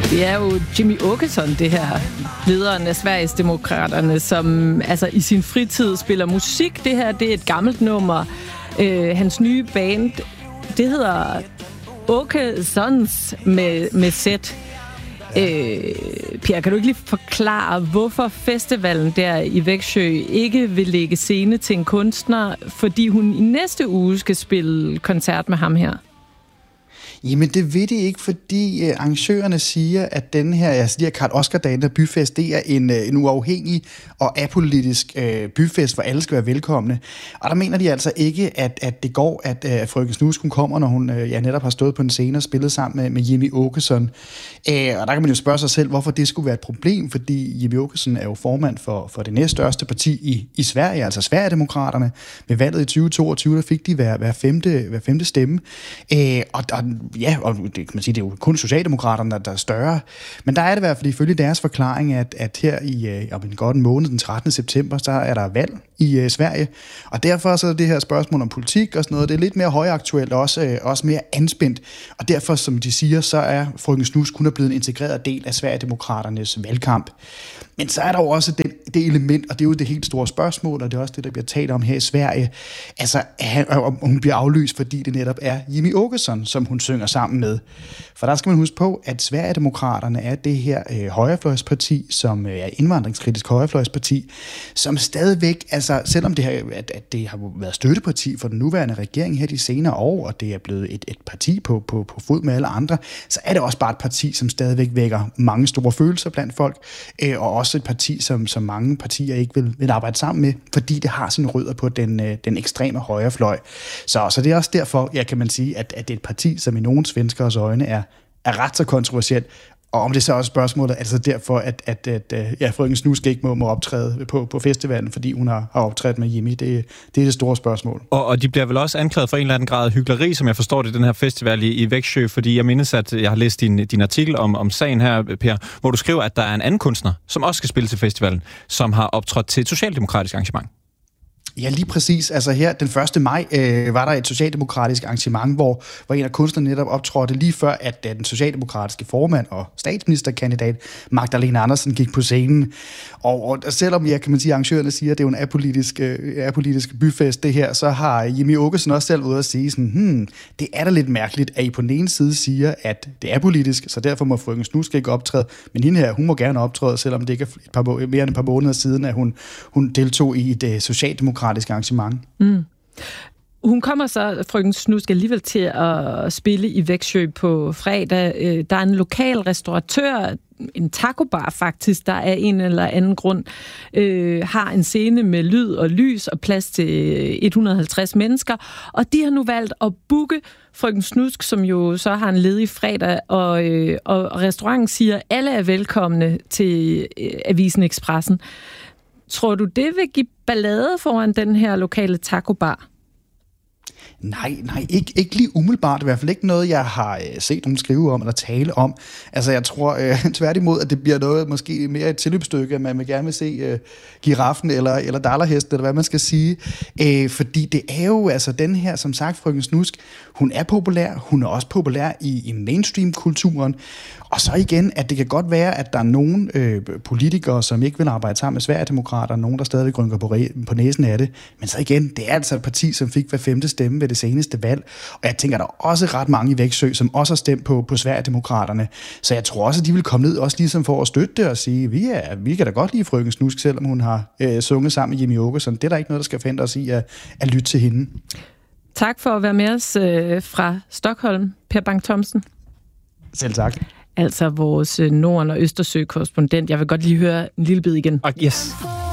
Det er jo Jimmie Åkesson, det her, lederen af Sverigesdemokraterne, som altså i sin fritid spiller musik. Det her, det er et gammelt nummer. Hans nye band, det hedder Åkessons med Z. Pierre, kan du ikke lige forklare, hvorfor festivalen der i Växjö ikke vil lægge scene til en kunstner, fordi hun i næste uge skal spille koncert med ham her? Jamen, det ved de ikke, fordi arrangørerne siger, at den her, altså de her Karl Oskar-dagen der byfest, det er en uafhængig og apolitisk byfest, hvor alle skal være velkomne. Og der mener de altså ikke, at det går, at Frøken Snusk, hun kommer, når hun netop har stået på en scene og spillet sammen med Jimmie Åkesson. Og der kan man jo spørge sig selv, hvorfor det skulle være et problem, fordi Jimmie Åkesson er jo formand for det næststørste parti i Sverige, altså Sverigedemokraterne. Ved valget i 2022, der fik de hver femte stemme. Og det kan man sige, det er jo kun Socialdemokraterne, der er større. Men der er det i hvert fald ifølge deres forklaring, at her om en godt måned, den 13. september, så er der valg i Sverige. Og derfor så er det her spørgsmål om politik og sådan noget, det er lidt mere højaktuelt og også mere anspændt. Og derfor, som de siger, så er Frøken Snusk kun blevet en integreret del af Sverigedemokraternes valgkamp. Men så er der jo også det element, og det er jo det helt store spørgsmål, og det er også det, der bliver talt om her i Sverige. Altså, om hun bliver aflyst, fordi det netop er Jimmie Åkesson, som hun synger sammen med. For der skal man huske på, at Sverigedemokraterne er det her højrefløjsparti, som er indvandringskritisk højrefløjsparti, som stadigvæk, altså selvom det har været støtteparti for den nuværende regering her de senere år, og det er blevet et parti på fod med alle andre, så er det også bare et parti, som stadigvæk vækker mange store følelser blandt folk, og også et parti, som mange partier ikke vil arbejde sammen med, fordi det har sine rødder på den ekstreme højrefløj. Så det er også derfor, kan man sige, at det er et parti, som i nogle svenskers øjne er ret så kontroversielt. Og om det så også spørgsmålet, altså derfor, at Frøken Snusk ikke må optræde på festivalen, fordi hun har optrådt med Jimmie, det er det store spørgsmål. Og de bliver vel også anklaget for en eller anden grad af hykleri, som jeg forstår det, den her festival i Växjö, fordi jeg mindes, at jeg har læst din artikel om sagen her, Per, hvor du skriver, at der er en anden kunstner, som også skal spille til festivalen, som har optrådt til et socialdemokratisk arrangement. Ja, lige præcis. Altså her den 1. maj var der et socialdemokratisk arrangement, hvor en af kunstnerne netop optrådte lige før, at den socialdemokratiske formand og statsministerkandidat Magdalena Andersson gik på scenen. Og selvom kan man sige, arrangørerne siger, at det er jo en apolitisk byfest det her, så har Jimmie Åkesson også selv ude at sige sådan, det er da lidt mærkeligt, at I på den ene side siger, at det er politisk, så derfor må Frøken Snusk ikke optræde, men hende her, hun må gerne optræde, selvom det ikke er mere end et par måneder siden, at hun deltog i et socialdemokratisk arrangement. Hun kommer så, Frøken Snusk, alligevel til at spille i Växjö på fredag. Der er en lokal restauratør, en tacobar faktisk, der af en eller anden grund har en scene med lyd og lys og plads til 150 mennesker. Og de har nu valgt at booke Frøken Snusk, som jo så har en ledig fredag, og restauranten siger, at alle er velkomne til Avisen Expressen. Tror du, det vil give ballade foran den her lokale tacobar? Nej, ikke lige umiddelbart. I hvert fald ikke noget, jeg har set nogen skrive om eller tale om. Altså, jeg tror tværtimod, at det bliver noget, måske mere et tilløbsstykke, at man gerne vil se giraffen eller dallerhesten, eller hvad man skal sige. Fordi det er jo, altså den her, som sagt, Frøken Snusk, hun er populær. Hun er også populær i mainstream-kulturen. Og så igen, at det kan godt være, at der er nogle politikere, som ikke vil arbejde sammen med Sverigedemokrater, nogen, der stadig rynker på næsen af det. Men så igen, det er altså et parti, som fik hver 5. stemme ved det seneste valg. Og jeg tænker, der er også ret mange i Växjö, som også har stemt på Sverigedemokraterne. Så jeg tror også, at de vil komme ned også ligesom for at støtte det og sige, vi kan da godt lide Frøken Snusk, selvom hun har sunget sammen med Jimmie Åkesson. Det er der ikke noget, der skal forhindre os i at lytte til hende. Tak for at være med os fra Stockholm, Per Bang-Thomsen. Selv tak. Altså vores Norden- og Østersø-korrespondent. Jeg vil godt lige høre en lille bid igen. Yes.